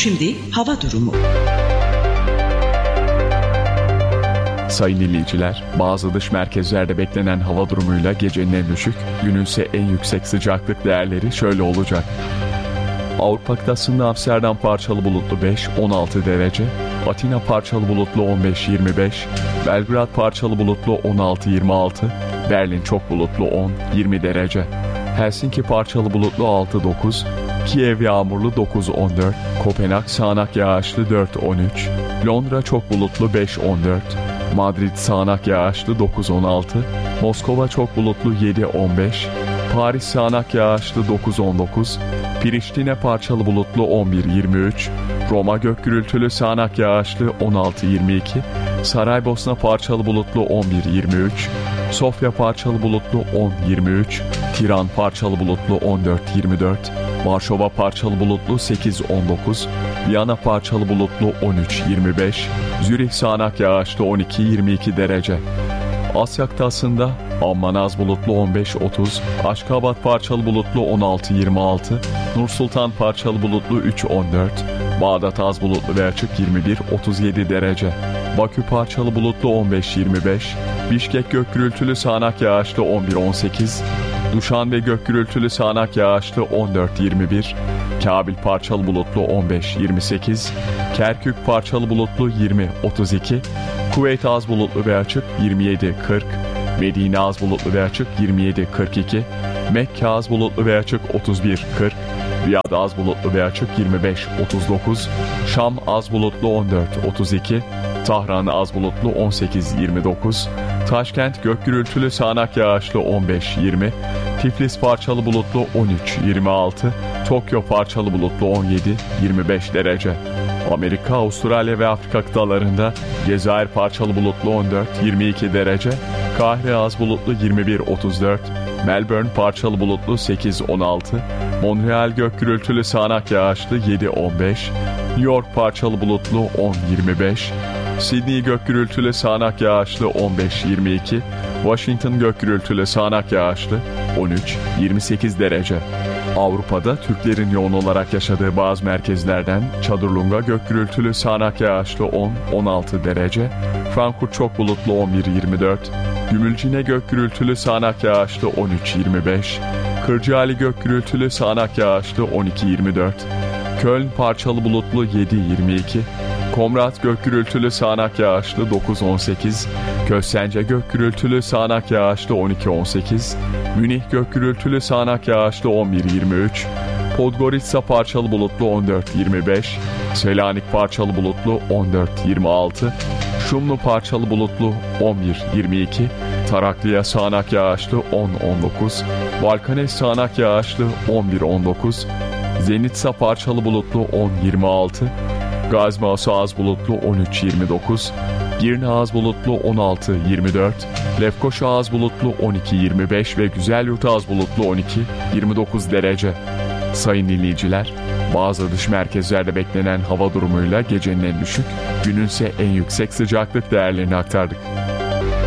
Şimdi hava durumu. Sayın dinleyiciler, bazı dış merkezlerde beklenen hava durumuyla gecenin en düşük, günün ise en yüksek sıcaklık değerleri şöyle olacak. Avrupa kıtasında Amsterdam parçalı bulutlu 5-16 derece, Atina parçalı bulutlu 15-25, Belgrad parçalı bulutlu 16-26, Berlin çok bulutlu 10-20 derece, Helsinki parçalı bulutlu 6-9, Kiev yağmurlu 9-14, Kopenhag sağanak yağışlı 4-13, Londra çok bulutlu 5-14, Madrid sağanak yağışlı 9-16, Moskova çok bulutlu 7-15, Paris sağanak yağışlı 9-19, Priştine parçalı bulutlu 11-23, Roma gök gürültülü sağanak yağışlı 16-22, Saraybosna parçalı bulutlu 11-23, Sofya parçalı bulutlu 10-23, Tiran parçalı bulutlu 14-24, Varşova parçalı bulutlu 8-19, Viyana parçalı bulutlu 13-25, Zürih sağanak yağışlı 12-22 derece. Asya kıtasında Amman az bulutlu 15-30, Aşkabat parçalı bulutlu 16-26, Nursultan parçalı bulutlu 3-14, Bağdat az bulutlu ve açık 21-37 derece. Bakü parçalı bulutlu 15-25, Bişkek gök gürültülü sağanak yağışlı 11-18, Duşanbe gök gürültülü sağanak yağışlı 14-21, Kabil parçalı bulutlu 15-28, Kerkük parçalı bulutlu 20-32, Kuveyt az bulutlu ve açık 27-40, Medine az bulutlu ve açık 27-42, Mekke az bulutlu ve açık 31-40, Riyad az bulutlu ve açık 25-39, Şam az bulutlu 14-32, Tahran az bulutlu 18-29, Taşkent gök gürültülü sağanak yağışlı 15-20, Tiflis parçalı bulutlu 13-26, Tokyo parçalı bulutlu 17-25 derece. Amerika, Avustralya ve Afrika kıtalarında Cezayir parçalı bulutlu 14-22 derece, Kahire az bulutlu 21-34, Melbourne parçalı bulutlu 8-16, Montreal gök gürültülü sağanak yağışlı 7-15, New York parçalı bulutlu 10-25, Sydney gök gürültülü sağanak yağışlı 15-22, Washington gök gürültülü sağanak yağışlı 13-28 derece. Avrupa'da Türklerin yoğun olarak yaşadığı bazı merkezlerden Çadırlunga gök gürültülü sağanak yağışlı 10-16 derece, Frankfurt çok bulutlu 11-24, Gümülcine gök gürültülü sağanak yağışlı 13-25, Kırcaali gök gürültülü sağanak yağışlı 12-24, Köln parçalı bulutlu 7-22, Komrat gök gürültülü sağanak yağışlı 9-18, Köstence gök gürültülü sağanak yağışlı 12-18, Münih gök gürültülü sağanak yağışlı 11-23, Podgorica parçalı bulutlu 14-25, Selanik parçalı bulutlu 14-26, Şumlu parçalı bulutlu 11-22, Taraklıya sağanak yağışlı 10-19, Balkanes sağanak yağışlı 11-19, Zenitsa parçalı bulutlu 10-26, Gazmasu az bulutlu 13-29, Girne az bulutlu 16-24, Lefkoşa az bulutlu 12-25 ve Güzelyurt az bulutlu 12-29 derece. Sayın dinleyiciler, bazı dış merkezlerde beklenen hava durumuyla gecenin en düşük, günün ise en yüksek sıcaklık değerlerini aktardık.